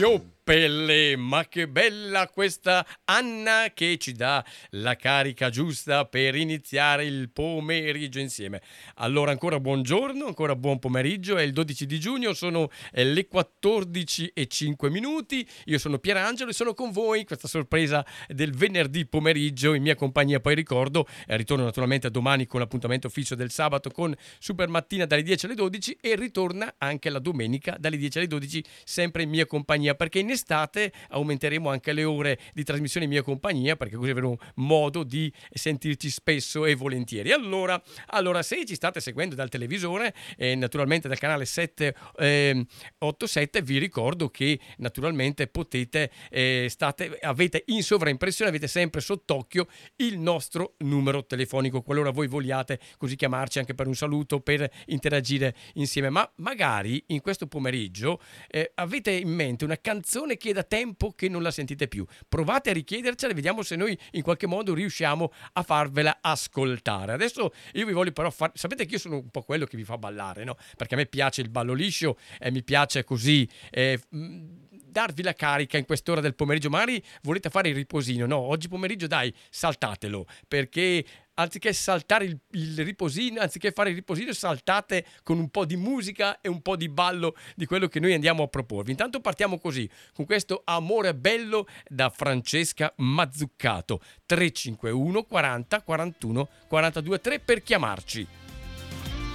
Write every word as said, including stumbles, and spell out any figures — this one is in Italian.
mio Pelle, ma che bella questa Anna che ci dà la carica giusta per iniziare il pomeriggio insieme. Allora ancora buongiorno, ancora buon pomeriggio, è il dodici di giugno, sono eh, le quattordici e cinque minuti, io sono Pierangelo e sono con voi, questa sorpresa del venerdì pomeriggio in mia compagnia, poi ricordo, eh, ritorno naturalmente domani con l'appuntamento fisso del sabato con Super Mattina dalle dieci alle dodici e ritorna anche la domenica dalle dieci alle dodici sempre in mia compagnia, perché in estate aumenteremo anche le ore di trasmissione in mia compagnia, perché così avremo modo di sentirci spesso e volentieri. Allora, allora se ci state seguendo dal televisore e eh, naturalmente dal canale sette otto sette, vi ricordo che naturalmente potete eh, state avete in sovraimpressione, avete sempre sott'occhio il nostro numero telefonico qualora voi vogliate così chiamarci anche per un saluto, per interagire insieme. Ma magari in questo pomeriggio eh, avete in mente una canzone che è da tempo che non la sentite più, provate a richiedercela e vediamo se noi in qualche modo riusciamo a farvela ascoltare. Adesso io vi voglio però far... sapete che io sono un po' quello che vi fa ballare, no? Perché a me piace il ballo liscio e mi piace così eh, darvi la carica in quest'ora del pomeriggio. Magari volete fare il riposino, no? Oggi pomeriggio dai, saltatelo, perché anziché saltare il, il riposino, anziché fare il riposino, saltate con un po' di musica e un po' di ballo di quello che noi andiamo a proporvi. Intanto partiamo così, con questo Amore bello da Francesca Mazzuccato. Tre cinque uno quaranta quarantuno quarantadue tre per chiamarci.